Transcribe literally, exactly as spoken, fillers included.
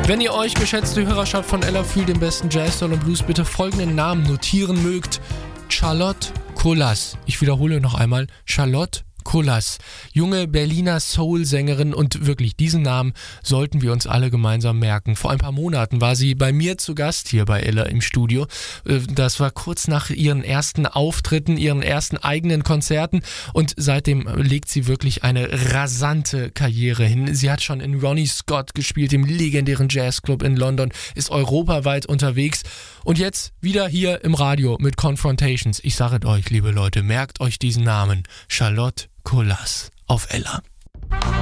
Wenn ihr euch, geschätzte Hörerschaft von Ella Fühl, dem besten Jazz, Soul und Blues, bitte folgenden Namen notieren mögt: Charlotte Kolas. Ich wiederhole noch einmal: Charlotte Kolas. Junge Berliner Soul-Sängerin, und wirklich, diesen Namen sollten wir uns alle gemeinsam merken. Vor ein paar Monaten war sie bei mir zu Gast hier bei Ella im Studio. Das war kurz nach ihren ersten Auftritten, ihren ersten eigenen Konzerten, und seitdem legt sie wirklich eine rasante Karriere hin. Sie hat schon in Ronnie Scott gespielt, dem legendären Jazzclub in London, ist europaweit unterwegs und jetzt wieder hier im Radio mit Confrontations. Ich sage es euch, liebe Leute, merkt euch diesen Namen: Charlotte Kolas auf Ella.